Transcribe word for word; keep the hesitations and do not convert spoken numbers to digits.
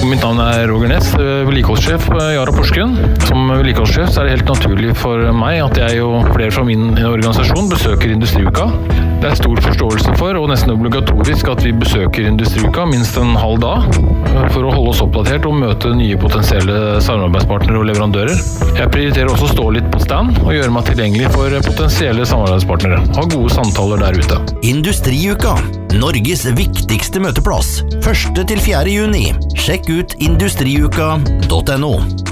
Mitt navn er Roger Ness, vedlikeholdssjef i Yara Porsgrunn. Som vedlikeholdssjef så er det helt naturlig for meg at jeg og flere fra min organisasjon besøker Industriuka. Det er stor forståelse for, og nesten obligatorisk, at vi besøker Industriuka minst en halv dag for å holde oss oppdatert og møte nye potensielle samarbeidspartnere og leverandører. Jeg prioriterer også å stå litt på stand og gjøre meg tilgjengelig for potensielle samarbeidspartnere. Ha gode samtaler der ute. Industriuka, Norges viktigste møteplass. første til fjerde juni. Sjekk ut industriuka punktum no.